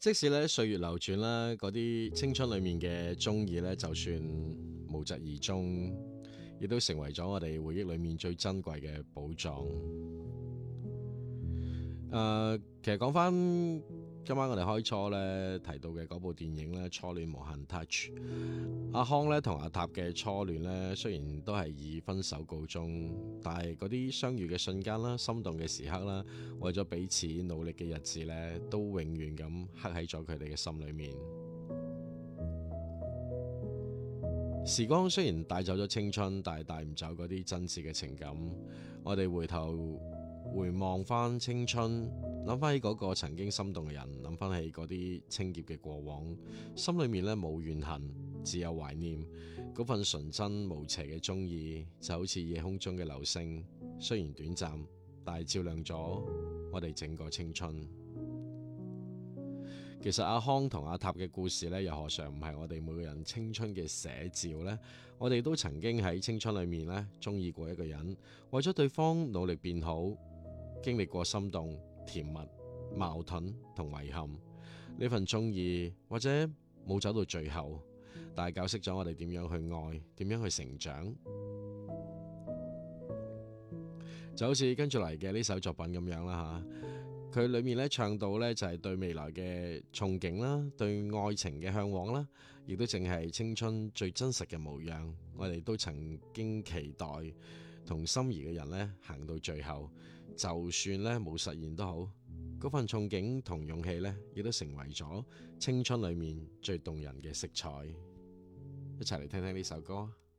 即使咧歲月流轉啦，嗰啲青春裏面嘅中意咧，就算無疾而終，亦都成為咗我哋回憶裏面最珍貴嘅寶藏。其實講翻今晚我哋開初咧提到嘅嗰部電影咧《初戀無限 Touch》，阿康咧同阿塔嘅初戀咧，雖然都係以分手告終，但係嗰啲相遇嘅瞬間啦、心動嘅時刻啦、為咗彼此努力嘅日子咧，都永遠咁刻喺咗佢哋嘅心裏面。時光雖然帶走咗青春，但係帶唔走嗰啲真摯嘅情感。我哋回望翻青春，諗翻起嗰個曾經心動嘅人，諗翻起嗰啲清潔嘅過往，心裏面咧冇怨恨，只有懷念。嗰份純真無邪嘅中意，就好似夜空中嘅流星，雖然短暫，但係照亮咗我哋整個青春。其實阿康同阿塔嘅故事咧，又何嘗唔係我哋每個人青春嘅寫照呢？我哋都曾經喺青春裏面咧，中意過一個人，為咗對方努力變好，經歷過心動、甜蜜、矛盾同遺憾。呢份中意或者冇走到最後，但係教識咗我哋點樣去愛，點樣去成長。就好似跟住嚟嘅呢首作品咁樣啦吓，佢裏面咧唱到咧就係對未來嘅憧憬啦，對愛情嘅向往啦，亦都淨係青春最真實嘅模樣。我哋都曾經期待同心儀嘅人咧行到最後，就算咧冇實現都好，嗰份憧憬同勇氣咧，亦都成為咗青春裏面最動人嘅色彩。一齊嚟聽聽呢首歌。